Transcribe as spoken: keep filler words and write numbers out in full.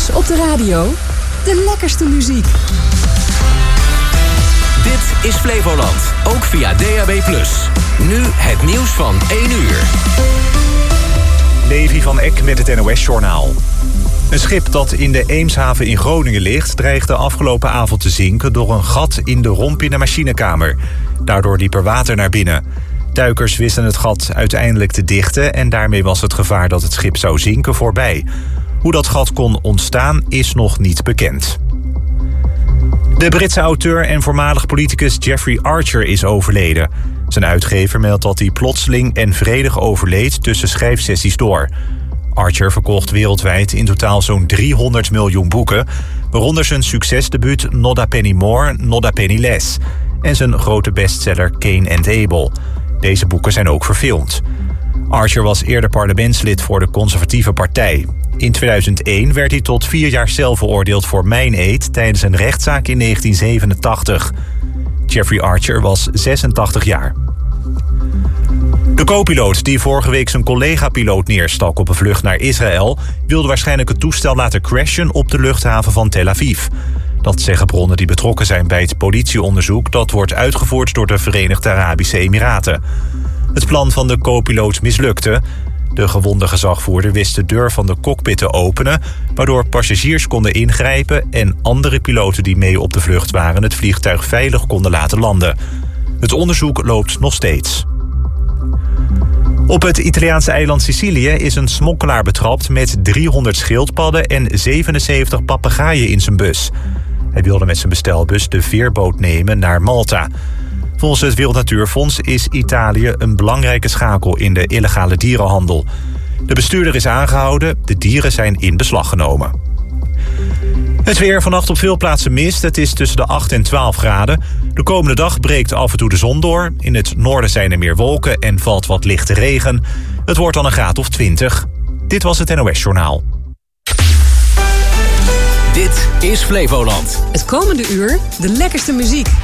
Thuis, op de radio, de lekkerste muziek. Dit is Flevoland, ook via D A B plus. Nu het nieuws van één uur. Levi van Eck met het N O S-journaal. Een schip dat in de Eemshaven in Groningen ligt... dreigde afgelopen avond te zinken door een gat in de romp in de machinekamer. Daardoor liep er water naar binnen. Duikers wisten het gat uiteindelijk te dichten... en daarmee was het gevaar dat het schip zou zinken voorbij. Hoe dat gat kon ontstaan is nog niet bekend. De Britse auteur en voormalig politicus Jeffrey Archer is overleden. Zijn uitgever meldt dat hij plotseling en vredig overleed tussen schrijfsessies door. Archer verkocht wereldwijd in totaal zo'n driehonderd miljoen boeken... waaronder zijn succesdebuut Not a Penny More, Not a Penny Less... en zijn grote bestseller Cain and Abel. Deze boeken zijn ook verfilmd. Archer was eerder parlementslid voor de Conservatieve Partij. In tweeduizend één werd hij tot vier jaar cel veroordeeld voor mijneed... tijdens een rechtszaak in negentien zevenentachtig. Jeffrey Archer was zesentachtig jaar. De co-piloot die vorige week zijn collega-piloot neerstak op een vlucht naar Israël... wilde waarschijnlijk het toestel laten crashen op de luchthaven van Tel Aviv. Dat zeggen bronnen die betrokken zijn bij het politieonderzoek... dat wordt uitgevoerd door de Verenigde Arabische Emiraten. Het plan van de co-piloot mislukte. De gewonde gezagvoerder wist de deur van de cockpit te openen... waardoor passagiers konden ingrijpen... en andere piloten die mee op de vlucht waren... het vliegtuig veilig konden laten landen. Het onderzoek loopt nog steeds. Op het Italiaanse eiland Sicilië is een smokkelaar betrapt... met driehonderd schildpadden en zevenenzeventig papegaaien in zijn bus. Hij wilde met zijn bestelbus de veerboot nemen naar Malta. Volgens het Wereld Natuurfonds is Italië een belangrijke schakel... in de illegale dierenhandel. De bestuurder is aangehouden, de dieren zijn in beslag genomen. Het weer, vannacht op veel plaatsen mist. Het is tussen de acht en twaalf graden. De komende dag breekt af en toe de zon door. In het noorden zijn er meer wolken en valt wat lichte regen. Het wordt dan een graad of twintig. Dit was het N O S-journaal. Dit is Flevoland. Het komende uur, de lekkerste muziek.